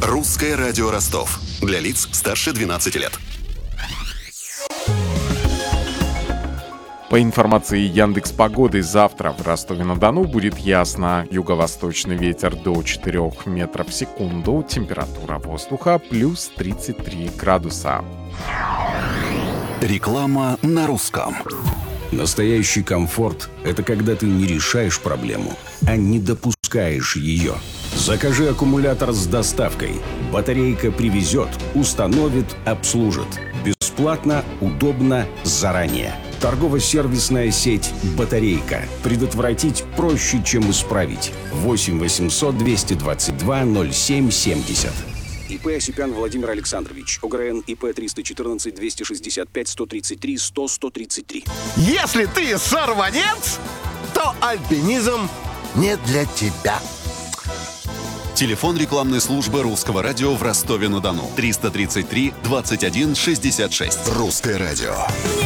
Русское радио Ростов. Для лиц старше 12 лет. По информации Яндекс.Погоды, завтра в Ростове-на-Дону будет ясно. Юго-восточный ветер до 4 метров в секунду. Температура воздуха плюс 33 градуса. Реклама на русском. Настоящий комфорт – это когда ты не решаешь проблему, а не допускаешь ее. Закажи аккумулятор с доставкой. Батарейка привезет, установит, обслужит. Бесплатно, удобно, заранее. Торгово-сервисная сеть «Батарейка». Предотвратить проще, чем исправить. 8 800 222 07 70. ИП Осипян Владимир Александрович. ОГРН ИП 314 265 133 100 133. Если ты сорванец, то альпинизм не для тебя. Телефон рекламной службы Русского радио в Ростове-на-Дону. 333 21 66. Русское радио.